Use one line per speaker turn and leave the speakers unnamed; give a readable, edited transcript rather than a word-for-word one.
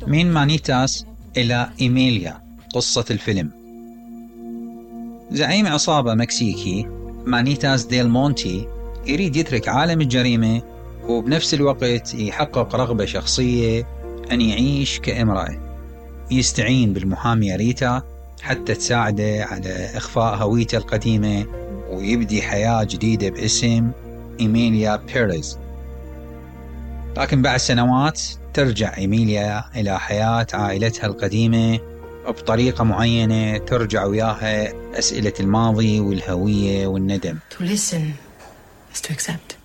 من مانيتاس إلى إيميليا، قصة الفيلم. زعيم عصابة مكسيكي مانيتاس ديل مونتي يريد يترك عالم الجريمة وبنفس الوقت يحقق رغبة شخصية أن يعيش كامرأة. يستعين بالمحامية ريتا حتى تساعده على إخفاء هويته القديمة ويبدي حياة جديدة باسم إيميليا بيريز. لكن بعد سنوات ترجع إيميليا إلى حياة عائلتها القديمة بطريقة معينة ترجع وياها أسئلة الماضي والهوية والندم.
To listen is to accept.